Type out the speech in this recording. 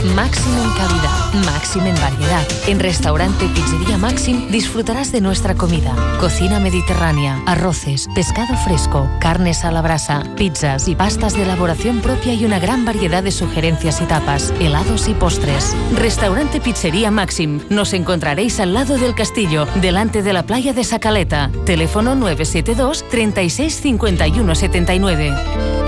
Máximo en calidad, máximo en variedad. En Restaurante Pizzería Máxim disfrutarás de nuestra comida. Cocina mediterránea, arroces, pescado fresco, carnes a la brasa, pizzas y pastas de elaboración propia y una gran variedad de sugerencias y tapas, helados y postres. Restaurante Pizzería Máxim. Nos encontraréis al lado del castillo, delante de la playa de Sacaleta. Teléfono 972 36 51 79.